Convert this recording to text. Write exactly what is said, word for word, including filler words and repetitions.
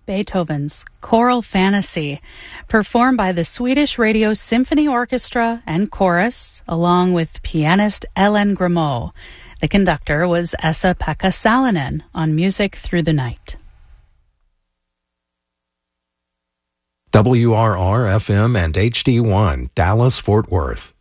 Beethoven's Choral Fantasy, performed by the Swedish Radio Symphony Orchestra and Chorus, along with pianist Ellen Grimaud. The conductor was Esa-Pekka Salonen on Music Through the Night. W R R F M and H D one, Dallas, Fort Worth.